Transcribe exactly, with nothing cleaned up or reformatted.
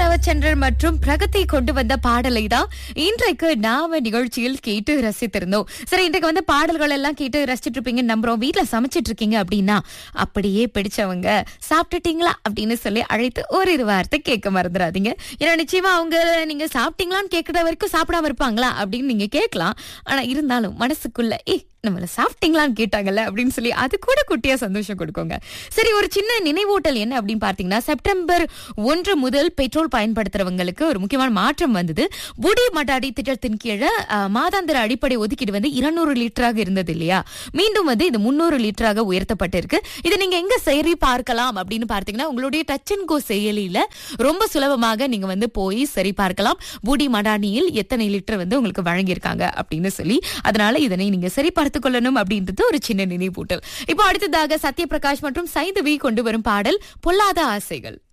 ரவிச்சந்திரன் மற்றும் பிரகதி கொண்டு வந்த பாடலை தான் இன்றைக்கு நாம நிகழ்ச்சியில் கேட்டு ரசித்திருந்தோம். சரி, இன்றைக்கு வந்து பாடல்கள் எல்லாம் கேட்டு ரசிச்சிட்டு இருப்பீங்கன்னு நம்புறோம். வீட்டுல சமைச்சிட்டு இருக்கீங்க அப்படின்னா அப்படியே பிடிச்சவங்க சாப்பிட்டுட்டீங்களா அப்படின்னு சொல்லி அழைத்து ஒரு இரு வார்த்தை கேட்க மறந்துடாதீங்க. ஏன்னா நிச்சயமா அவங்க நீங்க சாப்பிட்டீங்களான்னு கேட்கிற வரைக்கும் சாப்பிடாம இருப்பாங்களா அப்படின்னு நீங்க கேட்கலாம். ஆனா இருந்தாலும் மனசுக்குள்ள ஏ நம்மள சாப்பிட்டீங்களான்னு கேட்டாங்கல்ல அப்படின்னு சொல்லி அது கூட குட்டியா சந்தோஷம் கொடுக்குங்க. சரி, ஒரு சின்ன நினைவூட்டல் என்ன அப்படின்னு பார்த்தீங்கன்னா, செப்டம்பர் ஒன்று முதல் பெட்ரோல் பயன்படுத்துறவங்களுக்கு ஒரு முக்கியமான மாற்றம் வந்தது. புடி மடாடி திட்டத்தின் கீழே மாதாந்திர அடிப்படை ஒதுக்கீடு வந்து இருநூறு லிட்டராக இருந்தது இல்லையா, மீண்டும் வந்து இது முன்னூறு லிட்டராக உயர்த்தப்பட்டிருக்கு. இதை நீங்க எங்க சரி பார்க்கலாம் அப்படின்னு பார்த்தீங்கன்னா, உங்களுடைய டச் அண்ட் கோ செயலியில ரொம்ப சுலபமாக நீங்க வந்து போய் சரி பார்க்கலாம் புடி மடானியில் எத்தனை லிட்டர் வந்து உங்களுக்கு வழங்கியிருக்காங்க அப்படின்னு சொல்லி. அதனால இதனை நீங்க சரி பார்த்து கொள்ளணும் அப்படின்றது ஒரு சின்ன நினைவூட்டல். இப்போ அடுத்ததாக சத்யபிரகாஷ் மற்றும் சைந்தவி கொண்டு வரும் பாடல் பொல்லாத ஆசைகள்.